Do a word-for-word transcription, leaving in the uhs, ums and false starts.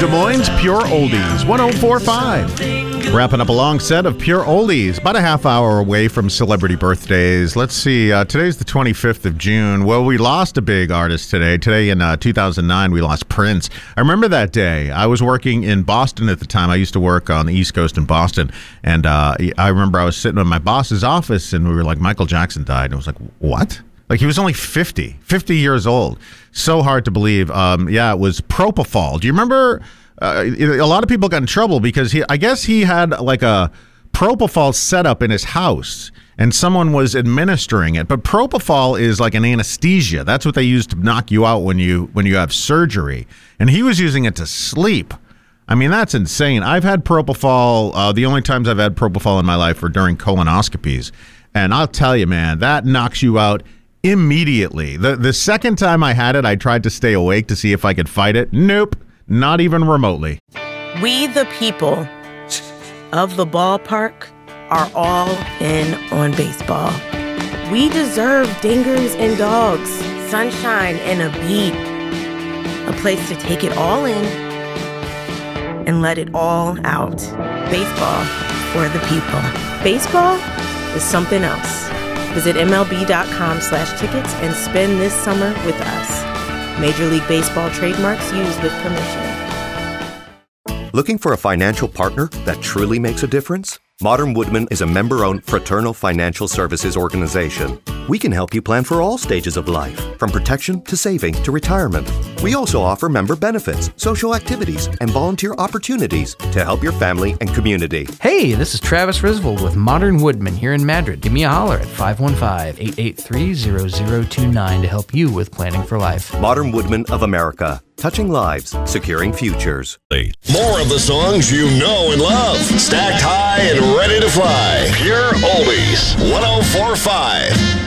Des Moines, Pure Oldies, one oh four point five. Wrapping up a long set of Pure Oldies, about a half hour away from celebrity birthdays. Let's see, uh, today's the twenty-fifth of June. Well, we lost a big artist today. Today in uh, two thousand nine, we lost Prince. I remember that day. I was working in Boston at the time. I used to work on the East Coast in Boston, and uh, I remember I was sitting in my boss's office, and we were like, Michael Jackson died. And I was like, what? Like, he was only fifty, fifty years old. So hard to believe. Um, yeah, it was propofol. Do you remember? Uh, a lot of people got in trouble because he, I guess he had like a propofol setup in his house and someone was administering it. But propofol is like an anesthesia. That's what they use to knock you out when you when you have surgery. And he was using it to sleep. I mean, that's insane. I've had propofol. Uh, the only times I've had propofol in my life were during colonoscopies. And I'll tell you, man, that knocks you out immediately. The the second time I had it, I tried to stay awake to see if I could fight it. Nope, not even remotely. We the people of the ballpark are all in on baseball. We deserve dingers and dogs, sunshine and a beat, a place to take it all in and let it all out. Baseball for the people. Baseball is something else. Visit MLB.com slash tickets and spend this summer with us. Major League Baseball trademarks used with permission. Looking for a financial partner that truly makes a difference? Modern Woodmen is a member-owned fraternal financial services organization. We can help you plan for all stages of life, from protection to saving to retirement. We also offer member benefits, social activities, and volunteer opportunities to help your family and community. Hey, this is Travis Risvold with Modern Woodmen here in Madrid. Give me a holler at five one five, eight eight three, zero zero two nine to help you with planning for life. Modern Woodmen of America. Touching lives, securing futures. More of the songs you know and love. Stacked high and ready to fly. Pure Oldies, one oh four point five.